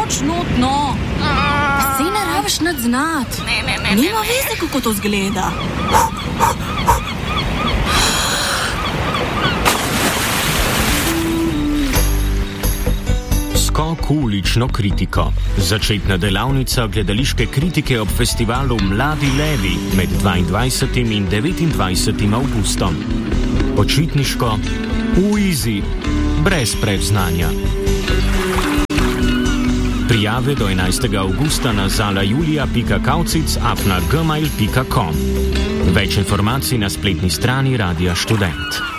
noč notno. Sej ne rabiš nad znat. Nima veze, kako to zgleda. Skok v ulično kritiko. Začetna delavnica gledališke kritike ob festivalu Mladi levi med 22. in 29. avgustom. Počitniško, v izi, brez predznanja. Prijave do 11. avgusta na zalajulia.kaucic@gmail.com. Več informacij na spletni strani Radia Študent.